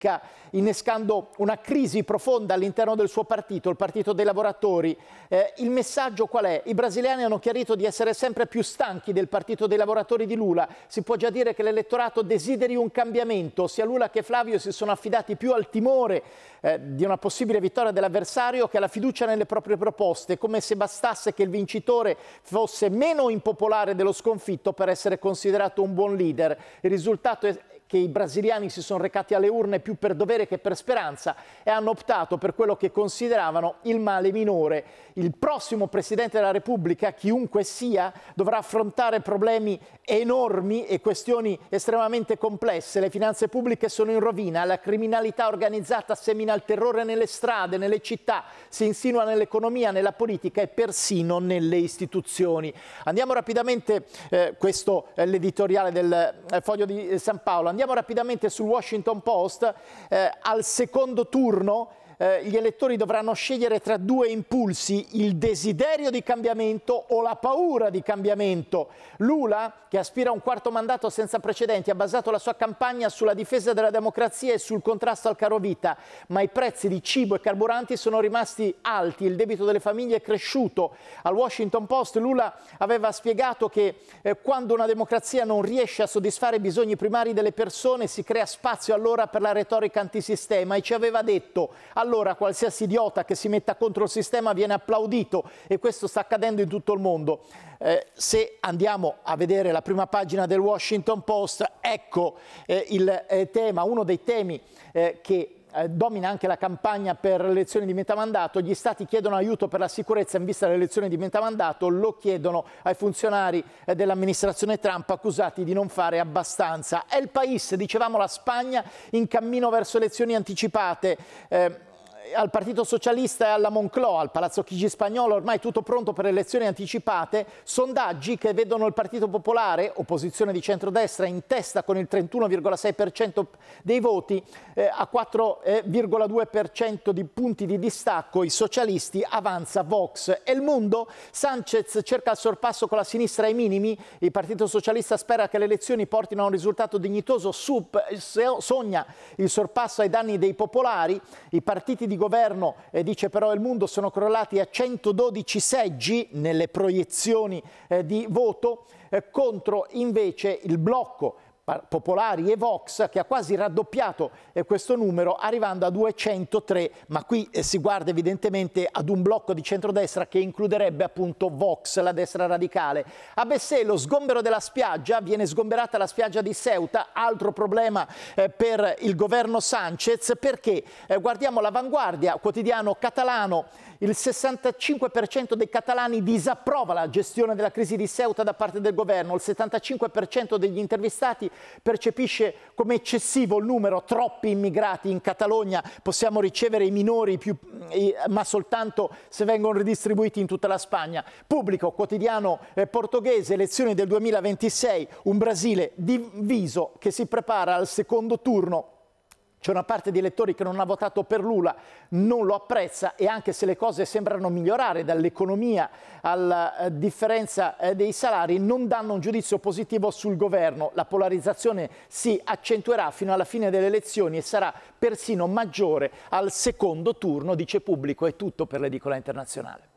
innescando una crisi profonda all'interno del suo partito, il Partito dei Lavoratori. Il messaggio qual è? I brasiliani hanno chiarito di essere sempre più stanchi del Partito dei Lavoratori di Lula. Si può già dire che l'elettorato desideri un cambiamento. Sia Lula che Flavio si sono affidati più al timore di una possibile vittoria dell'avversario che alla fiducia nelle proprie proposte, come se bastasse che il vincitore fosse meno impopolare dello sconfitto per essere considerato un buon leader. Il risultato è che i brasiliani si sono recati alle urne più per dovere che per speranza e hanno optato per quello che consideravano il male minore. Il prossimo Presidente della Repubblica, chiunque sia, dovrà affrontare problemi enormi e questioni estremamente complesse. Le finanze pubbliche sono in rovina, la criminalità organizzata semina il terrore nelle strade, nelle città, si insinua nell'economia, nella politica e persino nelle istituzioni. Andiamo rapidamente, questo è l'editoriale del Foglio di San Paolo, andiamo rapidamente sul Washington Post. Al secondo turno gli elettori dovranno scegliere tra due impulsi: il desiderio di cambiamento o la paura di cambiamento. Lula, che aspira a un quarto mandato senza precedenti, ha basato la sua campagna sulla difesa della democrazia e sul contrasto al carovita, ma i prezzi di cibo e carburanti sono rimasti alti, il debito delle famiglie è cresciuto. Al Washington Post Lula aveva spiegato che quando una democrazia non riesce a soddisfare i bisogni primari delle persone si crea spazio allora per la retorica antisistema, e ci aveva detto: allora qualsiasi idiota che si metta contro il sistema viene applaudito, e questo sta accadendo in tutto il mondo. Se andiamo a vedere la prima pagina del Washington Post, ecco il tema, uno dei temi che domina anche la campagna per le elezioni di metà mandato. Gli stati chiedono aiuto per la sicurezza in vista delle elezioni di metà mandato, lo chiedono ai funzionari dell'amministrazione Trump accusati di non fare abbastanza. È il País, dicevamo, la Spagna in cammino verso elezioni anticipate. Al Partito Socialista e alla Moncloa, al Palazzo Chigi spagnolo, ormai tutto pronto per elezioni anticipate. Sondaggi che vedono il Partito Popolare, opposizione di centrodestra, in testa con il 31,6% dei voti, a 4,2% di punti di distacco. I socialisti, avanza Vox. E il Mundo? Sánchez cerca il sorpasso con la sinistra ai minimi. Il Partito Socialista spera che le elezioni portino a un risultato dignitoso. Sogna il sorpasso ai danni dei popolari. I partiti di governo, dice però il Mundo, sono crollati a 112 seggi nelle proiezioni di voto, contro invece il blocco Popolari e Vox, che ha quasi raddoppiato questo numero, arrivando a 203, ma qui si guarda evidentemente ad un blocco di centrodestra che includerebbe appunto Vox, la destra radicale. A Bessé lo sgombero della spiaggia, viene sgomberata la spiaggia di Ceuta, altro problema per il governo Sánchez, perché guardiamo l'Avanguardia, quotidiano catalano. Il 65% dei catalani disapprova la gestione della crisi di Ceuta da parte del governo, il 75% degli intervistati percepisce come eccessivo il numero, troppi immigrati in Catalogna, possiamo ricevere i minori, ma soltanto se vengono ridistribuiti in tutta la Spagna. Pubblico, quotidiano portoghese, elezioni del 2026, un Brasile diviso che si prepara al secondo turno. C'è una parte di elettori che non ha votato per Lula, non lo apprezza, e anche se le cose sembrano migliorare, dall'economia alla differenza dei salari, non danno un giudizio positivo sul governo. La polarizzazione si accentuerà fino alla fine delle elezioni e sarà persino maggiore al secondo turno, dice Pubblico. È tutto per l'edicola internazionale.